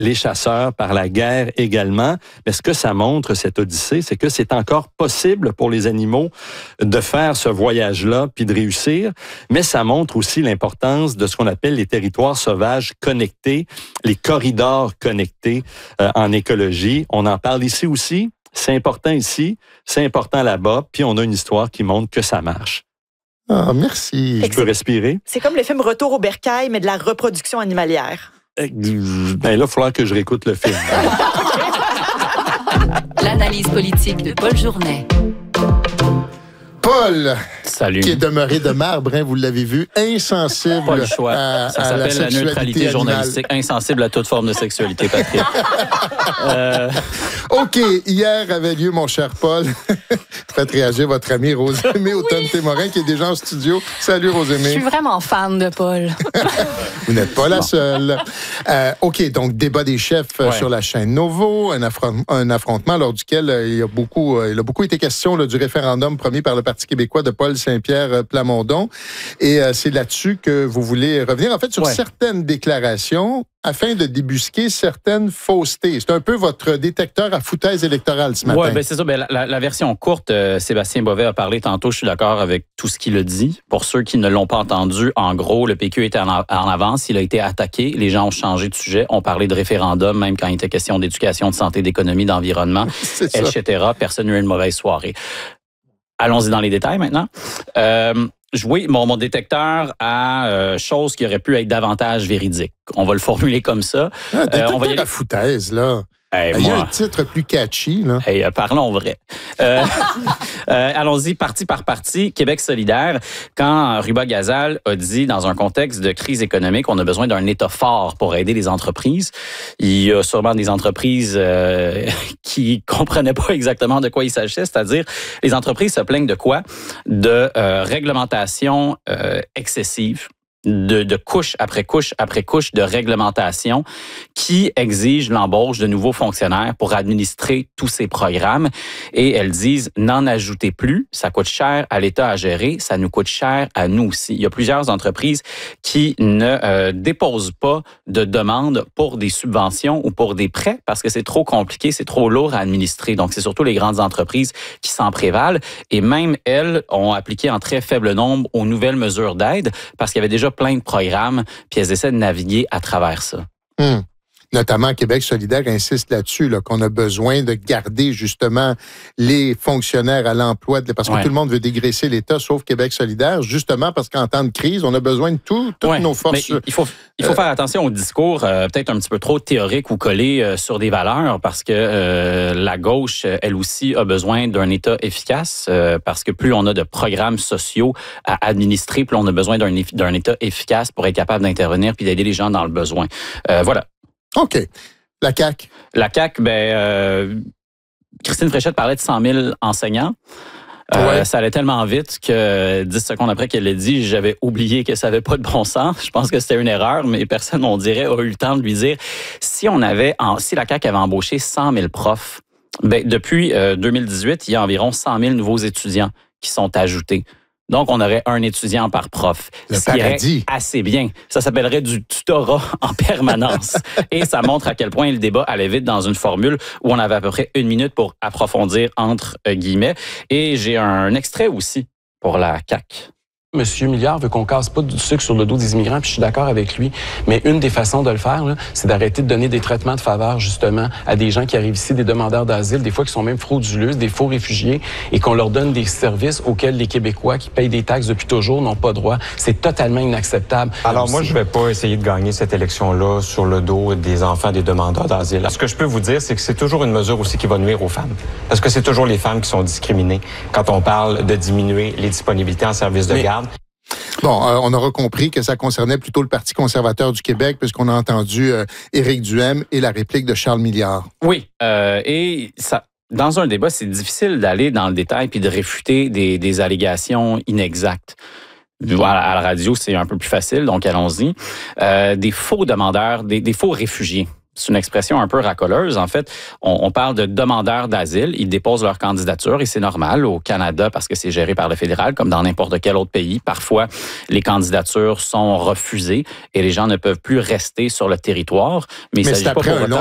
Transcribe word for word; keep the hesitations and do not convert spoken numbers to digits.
les chasseurs, par la guerre également. Mais ce que ça montre, cette odyssée, c'est que c'est encore possible pour les animaux de faire ce voyage-là puis de réussir. Mais ça montre aussi l'importance de ce qu'on appelle les territoires sauvages connectés, les corridors connectés euh, en écologie. On en parle ici aussi. C'est important ici, c'est important là-bas, puis on a une histoire qui montre que ça marche. Ah, merci. Je peux respirer? C'est comme le film Retour au bercail, mais de la reproduction animalière. Euh, ben là, il va falloir que je réécoute le film. L'analyse politique de Paul Journet. Paul, Salut. Qui est demeuré de marbre, hein, vous l'avez vu, insensible Pas le choix. à, Ça à s'appelle la, la, sexualité neutralité animale. journalistique, insensible à toute forme de sexualité, Patrick. euh... OK, hier avait lieu, mon cher Paul, faites réagir votre ami Rosémée Automne-Témorin qui est déjà en studio. Salut Rosémée. Je suis vraiment fan de Paul. Vous n'êtes pas la bon. seule. Euh, OK, donc débat des chefs euh, Ouais. sur la chaîne Novo, un, affron- un affrontement lors duquel euh, il, y a beaucoup, euh, il a beaucoup été question là, du référendum promis par le Parti québécois de Paul Saint-Pierre euh, Plamondon. Et euh, c'est là-dessus que vous voulez revenir, en fait, sur Ouais. certaines déclarations afin de débusquer certaines faussetés. C'est un peu votre détecteur à foutaise électorale ce matin. Oui, ben c'est ça. Ben, la, la, la version courte, euh, Sébastien Bovet a parlé tantôt, je suis d'accord avec tout ce qu'il a dit. Pour ceux qui ne l'ont pas entendu, en gros, le P Q était en, en avance, il a été attaqué, les gens ont changé de sujet, on parlait de référendum, même quand il était question d'éducation, de santé, d'économie, d'environnement, C'est ça. et cetera. Personne n'a eu une mauvaise soirée. Allons-y dans les détails maintenant. Euh, Oui, mon, mon détecteur à euh, choses qui auraient pu être davantage véridiques. On va le formuler comme ça. Ah, détecteur on va y aller. à foutaise, là. Hey, Il y a moi, un titre plus catchy, là. hey, euh, parlons vrai. Euh, euh, allons-y partie par partie. Québec solidaire, quand Ruba Gazal a dit, dans un contexte de crise économique, on a besoin d'un État fort pour aider les entreprises. Il y a sûrement des entreprises euh, qui comprenaient pas exactement de quoi il s'agissait, c'est-à-dire les entreprises se plaignent de quoi? De euh, réglementation euh, excessive. De, de couche après couche après couche de réglementation qui exige l'embauche de nouveaux fonctionnaires pour administrer tous ces programmes. Et elles disent, n'en ajoutez plus, ça coûte cher à l'État à gérer, ça nous coûte cher à nous aussi. Il y a plusieurs entreprises qui ne euh, déposent pas de demande pour des subventions ou pour des prêts parce que c'est trop compliqué, c'est trop lourd à administrer. Donc, c'est surtout les grandes entreprises qui s'en prévalent. Et même elles ont appliqué en très faible nombre aux nouvelles mesures d'aide parce qu'il y avait déjà plein de programmes, puis elles essaient de naviguer à travers ça. Hum. Notamment, Québec solidaire insiste là-dessus, là, qu'on a besoin de garder justement les fonctionnaires à l'emploi, parce que Ouais. tout le monde veut dégraisser l'État, sauf Québec solidaire, justement parce qu'en temps de crise, on a besoin de tout, toutes Ouais, nos forces. mais il faut, il faut faire attention au discours euh, peut-être un petit peu trop théorique ou collé euh, sur des valeurs parce que euh, la gauche, elle aussi, a besoin d'un État efficace euh, parce que plus on a de programmes sociaux à administrer, plus on a besoin d'un, d'un État efficace pour être capable d'intervenir puis d'aider les gens dans le besoin. Euh, voilà. OK. La C A Q. La C A Q, ben, euh, Christine Fréchette parlait de cent mille enseignants. Euh, Ouais. Ça allait tellement vite que dix secondes après qu'elle l'a dit, j'avais oublié que ça n'avait pas de bon sens. Je pense que c'était une erreur, mais personne, on dirait, a eu le temps de lui dire si on avait, en, si la C A Q avait embauché cent mille profs, ben, depuis euh, deux mille dix-huit, il y a environ cent mille nouveaux étudiants qui sont ajoutés. Donc, on aurait un étudiant par prof. Le ce qui irait paradis. assez bien. Ça s'appellerait du tutorat en permanence. Et ça montre à quel point le débat allait vite dans une formule où on avait à peu près une minute pour approfondir entre guillemets. Et j'ai un extrait aussi pour la C A Q. Monsieur Milliard veut qu'on casse pas du sucre sur le dos des immigrants, puis je suis d'accord avec lui. Mais une des façons de le faire, là, c'est d'arrêter de donner des traitements de faveur, justement, à des gens qui arrivent ici, des demandeurs d'asile, des fois qui sont même frauduleux, des faux réfugiés, et qu'on leur donne des services auxquels les Québécois qui payent des taxes depuis toujours n'ont pas droit. C'est totalement inacceptable. Alors moi, je vais pas essayer de gagner cette élection-là sur le dos des enfants des demandeurs d'asile. Ce que je peux vous dire, c'est que c'est toujours une mesure aussi qui va nuire aux femmes. Parce que c'est toujours les femmes qui sont discriminées quand on parle de diminuer les disponibilités en service de Mais... garde. Bon, euh, on aura compris que ça concernait plutôt le Parti conservateur du Québec, puisqu'on a entendu euh, Éric Duhaime et la réplique de Charles Milliard. Oui, euh, et ça... Dans un débat, c'est difficile d'aller dans le détail puis de réfuter des, des allégations inexactes. Voilà, à la radio, c'est un peu plus facile, donc allons-y. Euh, des faux demandeurs, des, des faux réfugiés. c'est une expression un peu racoleuse. En fait, on, on parle de demandeurs d'asile. Ils déposent leur candidature et c'est normal au Canada parce que c'est géré par le fédéral, comme dans n'importe quel autre pays. Parfois, les candidatures sont refusées et les gens ne peuvent plus rester sur le territoire. Mais, Mais il c'est s'agit pas après pour un autant... long